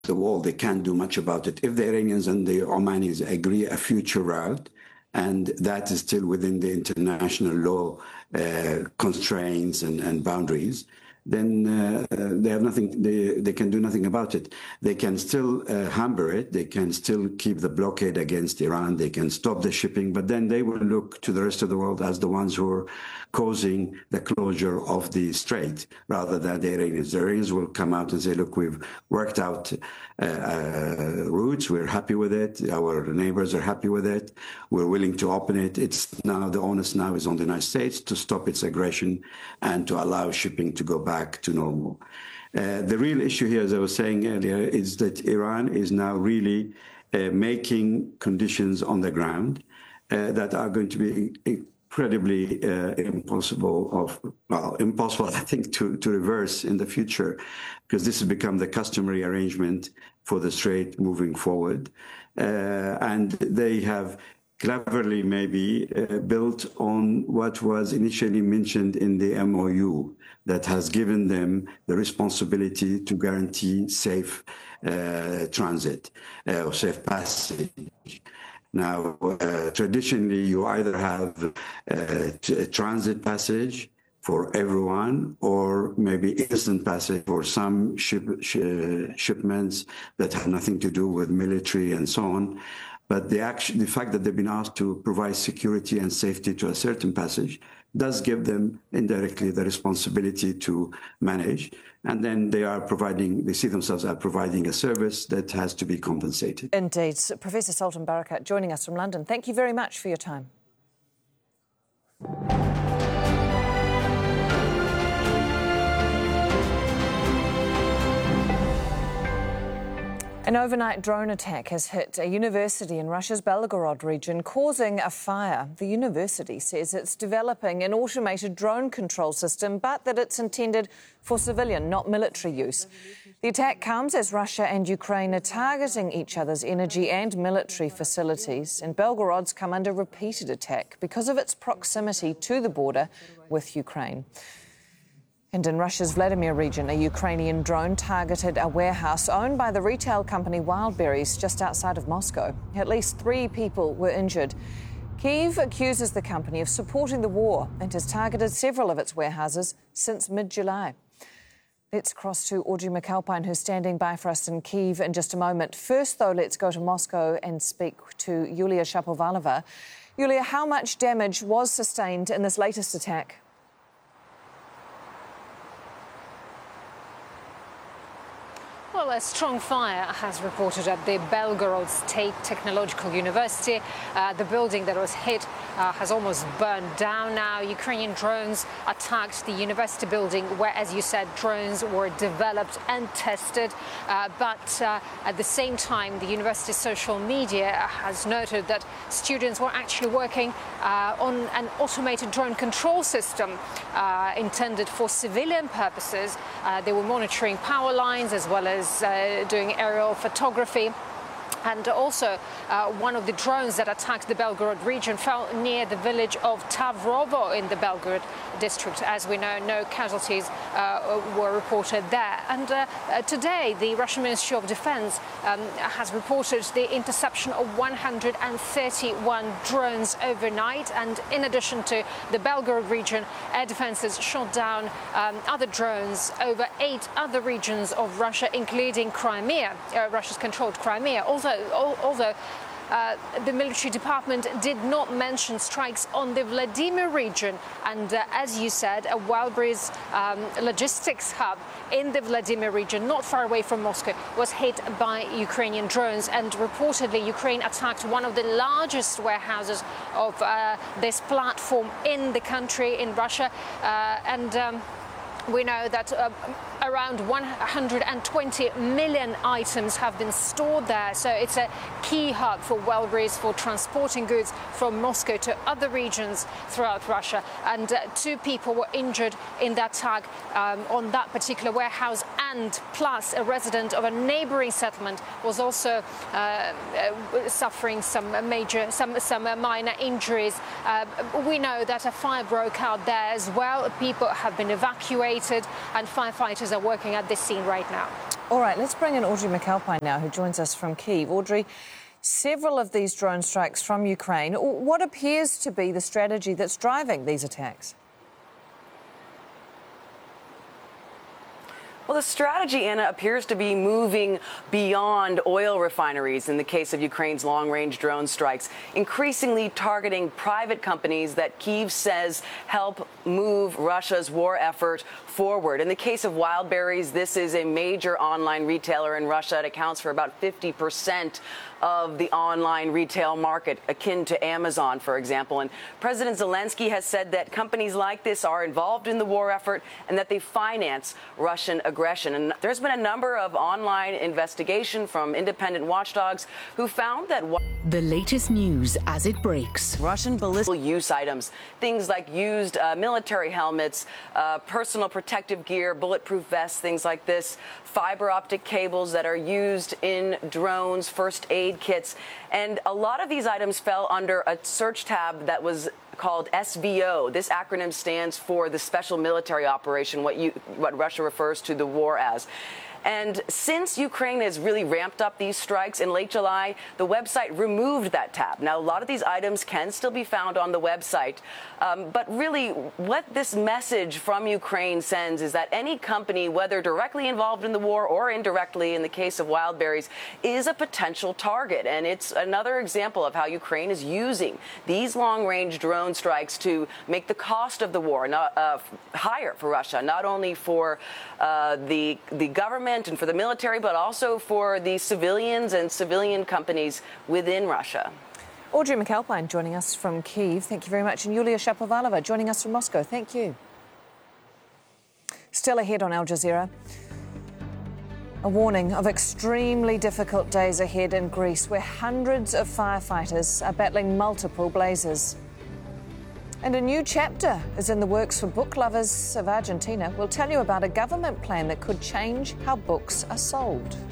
the wall, they can't do much about it. If the Iranians and the Omanis agree a future route, and that is still within the international law constraints and boundaries, then they have nothing. They can do nothing about it. They can still hamper it. They can still keep the blockade against Iran. They can stop the shipping, but then they will look to the rest of the world as the ones who are causing the closure of the strait, rather than the Iranians. The Iranians will come out and say, "Look, we've worked out routes. We're happy with it. Our neighbors are happy with it. We're willing to open it. It's now the onus now is on the United States to stop its aggression and to allow shipping to go back to normal." The real issue here, as I was saying earlier, is that Iran is now really making conditions on the ground that are going to be incredibly impossible, I think, to reverse in the future, because this has become the customary arrangement for the Strait moving forward. And they have cleverly maybe built on what was initially mentioned in the MOU that has given them the responsibility to guarantee safe transit or safe passage. Now, traditionally, you either have a transit passage for everyone, or maybe instant passage for some shipments that have nothing to do with military and so on. But the fact that they've been asked to provide security and safety to a certain passage does give them indirectly the responsibility to manage. And then they see themselves as providing a service that has to be compensated. Indeed. Professor Sultan Barakat joining us from London. Thank you very much for your time. An overnight drone attack has hit a university in Russia's Belgorod region, causing a fire. The university says it's developing an automated drone control system, but that it's intended for civilian, not military use. The attack comes as Russia and Ukraine are targeting each other's energy and military facilities, and Belgorod's come under repeated attack because of its proximity to the border with Ukraine. And in Russia's Vladimir region, a Ukrainian drone targeted a warehouse owned by the retail company Wildberries just outside of Moscow. At least 3 people were injured. Kyiv accuses the company of supporting the war and has targeted several of its warehouses since mid-July. Let's cross to Audrey McAlpine, who's standing by for us in Kyiv in just a moment. First, though, let's go to Moscow and speak to Yulia Shapovalova. Yulia, how much damage was sustained in this latest attack? Well, a strong fire has reported at the Belgorod State Technological University. The building that was hit has almost burned down now. Ukrainian drones attacked the university building where, as you said, drones were developed and tested. But at the same time, the university's social media has noted that students were actually working on an automated drone control system intended for civilian purposes. They were monitoring power lines as well as doing aerial photography. And also, one of the drones that attacked the Belgorod region fell near the village of Tavrovo in the Belgorod district. As we know, no casualties were reported there. And today, the Russian Ministry of Defense has reported the interception of 131 drones overnight. And in addition to the Belgorod region, air defenses shot down other drones over 8 other regions of Russia, including Crimea, Russia's controlled Crimea. Although the military department did not mention strikes on the Vladimir region. And as you said, a Wildberries logistics hub in the Vladimir region, not far away from Moscow, was hit by Ukrainian drones. And reportedly, Ukraine attacked one of the largest warehouses of this platform in the country, in Russia. We know that around 120 million items have been stored there. So it's a key hub for Wildberries for transporting goods from Moscow to other regions throughout Russia. And 2 people were injured in that attack on that particular warehouse. And plus, a resident of a neighboring settlement was also suffering some minor injuries. We know that a fire broke out there as well. People have been evacuated and firefighters are working at this scene right now. All right, let's bring in Audrey McAlpine now, who joins us from Kyiv. Audrey, several of these drone strikes from Ukraine. What appears to be the strategy that's driving these attacks? Well, the strategy, Anna, appears to be moving beyond oil refineries in the case of Ukraine's long-range drone strikes, increasingly targeting private companies that Kyiv says help move Russia's war effort forward. In the case of Wildberries, this is a major online retailer in Russia. It accounts for about 50% of the online retail market, akin to Amazon, for example. And President Zelensky has said that companies like this are involved in the war effort and that they finance Russian aggression. And there's been a number of online investigation from independent watchdogs who found that the latest news as it breaks. Russian ballistic use items, things like used military helmets, personal protective gear, bulletproof vests, things like this, fiber optic cables that are used in drones, first aid kits. And a lot of these items fell under a search tab that was called SVO. This acronym stands for the Special Military Operation, what Russia refers to the war as. And since Ukraine has really ramped up these strikes in late July, the website removed that tab. Now, a lot of these items can still be found on the website. But really, what this message from Ukraine sends is that any company, whether directly involved in the war or indirectly, in the case of Wildberries, is a potential target. And it's another example of how Ukraine is using these long-range drone strikes to make the cost of the war higher for Russia, not only for the government and for the military, but also for the civilians and civilian companies within Russia. Audrey McAlpine joining us from Kyiv. Thank you very much. And Yulia Shapovalova joining us from Moscow. Thank you. Still ahead on Al Jazeera. A warning of extremely difficult days ahead in Greece, where hundreds of firefighters are battling multiple blazes. And a new chapter is in the works for book lovers of Argentina. We'll tell you about a government plan that could change how books are sold.